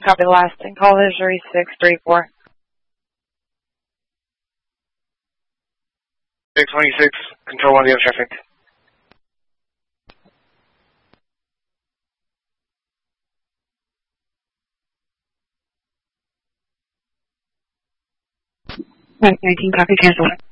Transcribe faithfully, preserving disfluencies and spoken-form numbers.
Copy the last and call is three six three four. six twenty-six, control one, the other traffic. nineteen, copy, cancel.